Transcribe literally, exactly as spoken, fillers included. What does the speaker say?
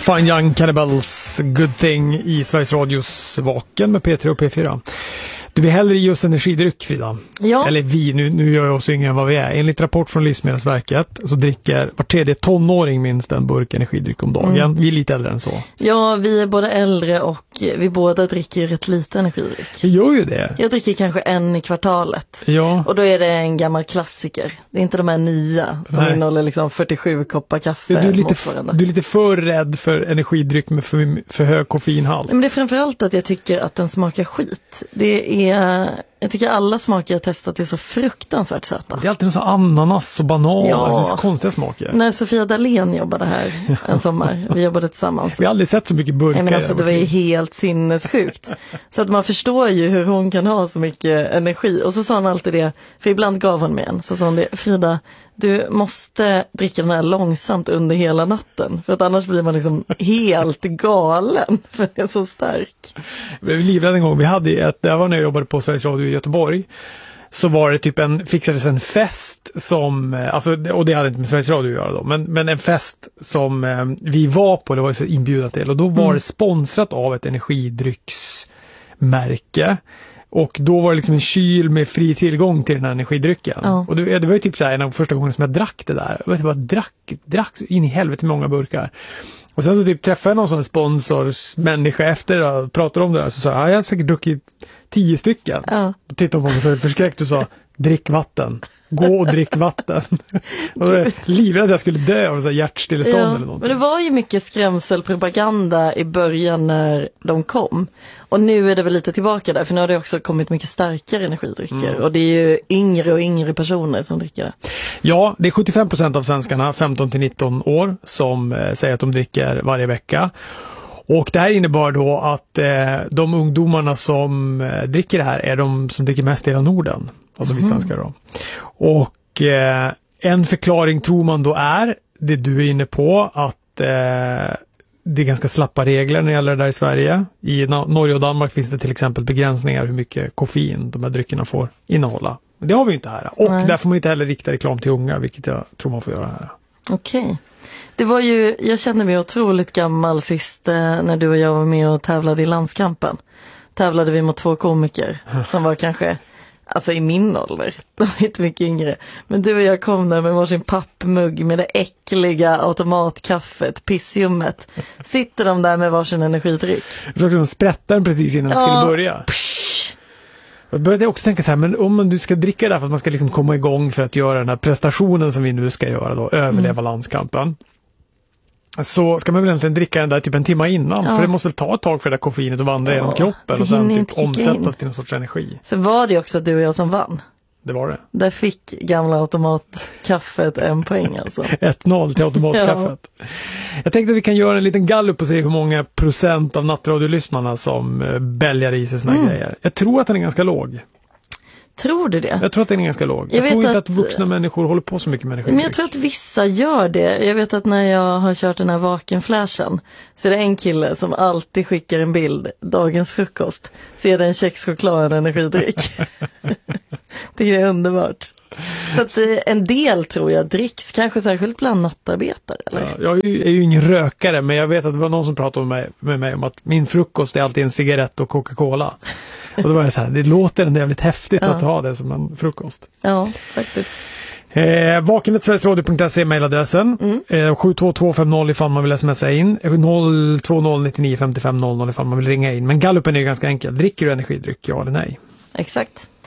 Fine Young Cannibals, Good Thing i Sveriges Radios Vaken med P tre och P fyra. Du vill hellre ge oss energidryck, Frida. Ja. Eller vi, nu, nu gör jag oss yngre än vad vi är. Enligt rapport från Livsmedelsverket så dricker var tredje tonåring minst en burk energidryck om dagen. Mm. Vi är lite äldre än så. Ja, vi är både äldre och vi båda dricker rätt lite energidryck. Vi gör ju det. Jag dricker kanske en i kvartalet. Ja. Och då är det en gammal klassiker. Det är inte de här nya som Nej. innehåller liksom fyrtiosju koppar kaffe. Du är, lite f- du är lite för rädd för energidryck med för, för hög koffeinhalt. Men det är framförallt att jag tycker att den smakar skit. Det är... Jag tycker alla smaker jag testat är så fruktansvärt söta. Det är alltid någon sån ananas och banan. Ja. Alltså, så konstiga smaker. När Sofia Dalén jobbade här en sommar, vi jobbade tillsammans. Vi har aldrig sett så mycket burkar. Men alltså, det var ju helt sinnessjukt. Så att man förstår ju hur hon kan ha så mycket energi. Och så sa hon alltid det, för ibland gav hon mig en. Så sa hon det, Frida, du måste dricka den här långsamt under hela natten. För att annars blir man liksom helt galen. För det är så stark. Vi livrädda en gång. Vi hade ett, det var när jag jobbade på Sveriges Radio i Göteborg. Så var det typ en, fixades en fest som, alltså, och det hade inte med Sveriges Radio att göra då. Men, men en fest som eh, vi var på, det var ju så inbjudat till. Och då var mm. det sponsrat av ett energidrycksmärke. Och då var det liksom en kyl med fri tillgång till den här energidrycken. Ja. Och det, det var ju typ så här en av första gången som jag drack det där. Jag vet bara, drack, drack in i helvete många burkar. Och sen så typ träffade jag någon sån sponsorsmänniska efter och pratade om det där. Så sa jag, jag har säkert druckit tio stycken. Ja. Då tittade hon på mig och så förskräckt och sa, drick vatten. Gå och drick vatten. Och då var jag livrädd att jag skulle dö av så här hjärtstillestånd ja, eller någonting. Men det var ju mycket skrämselpropaganda i början när de kom. Och nu är det väl lite tillbaka där, för nu har det också kommit mycket starkare energidrycker. Mm. Och det är ju yngre och yngre personer som dricker det. Ja, det är sjuttiofem procent av svenskarna femton till nitton år som eh, säger att de dricker varje vecka. Och det här innebär då att eh, de ungdomarna som eh, dricker det här är de som dricker mest i hela Norden. Alltså mm. vi svenskar då. Och eh, en förklaring tror man då är, det du är inne på, att eh, det är ganska slappa regler när det gäller det där i Sverige. I Norge och Danmark finns det till exempel begränsningar hur mycket koffein de här dryckerna får innehålla. Men det har vi inte här. Och Nej. Där får man inte heller rikta reklam till unga, vilket jag tror man får göra här. Okej. Okay. Det var ju, jag kände mig otroligt gammal sist eh, när du och jag var med och tävlade i landskampen. Tävlade vi mot två komiker som var kanske, alltså i min ålder, de var inte mycket yngre. Men du och jag kom där med varsin pappmugg med det äckliga automatkaffet, pissiummet. Sitter de där med varsin energidryck. De sprättar precis innan ja. de skulle börja. Psh. Jag började också tänka så här, men om du ska dricka det där för att man ska liksom komma igång för att göra den här prestationen som vi nu ska göra då, överleva mm. landskampen. Så ska man väl egentligen dricka den där typ en timme innan. Ja. För det måste väl ta ett tag för det där koffeinet att vandra ja, genom kroppen och sen typ omsättas in. till någon sorts energi. Så var det också du och jag som vann. Det var det. Där fick gamla automatkaffet en poäng alltså. ett noll till automatkaffet. Ja. Jag tänkte att vi kan göra en liten gallup och se hur många procent av nattradiolyssnarna som bälgar i sig såna mm. grejer. Jag tror att den är ganska låg. Tror du det? Jag tror att den är ganska låg. Jag, jag tror inte att, att vuxna människor håller på så mycket med energi. Men jag tror att vissa gör det. Jag vet att när jag har kört den här vakenflashen så är det en kille som alltid skickar en bild, dagens frukost. Så är det en kexchoklad, en energidryck. Det är underbart. Så att en del tror jag dricks, kanske särskilt bland nattarbetare. Eller? Ja, jag är ju ingen rökare, men jag vet att det var någon som pratade med mig, med mig om att min frukost är alltid en cigarett och Coca-Cola. Och då var jag så här, det låter ändå jävligt häftigt ja. att ha det som en frukost. Ja, faktiskt. Eh, vaken snabel-a sverigesradio punkt se mejladressen. Mm. Eh, sju två två fem noll ifall man vill smsa in. noll två noll nio nio fem fem noll noll ifall man vill ringa in. Men gallupen är ju ganska enkel. Dricker du energidryck, ja eller nej? Exakt.